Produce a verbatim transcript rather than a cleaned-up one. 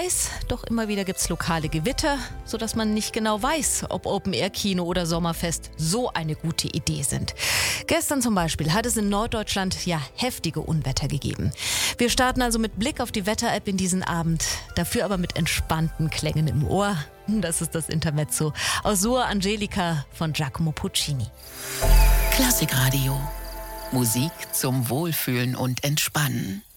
weiß, doch immer wieder gibt es lokale Gewitter, sodass man nicht genau weiß, ob Open-Air-Kino oder Sommerfest so eine gute Idee sind. Gestern zum Beispiel hat es in Norddeutschland ja heftige Unwetter gegeben. Wir starten also mit Blick auf die Wetter-App in diesen Abend, dafür aber mit entspannten Klängen im Ohr. Das ist das Intermezzo aus Sua Angelica von Giacomo Puccini. Klassikradio. Musik zum Wohlfühlen und Entspannen.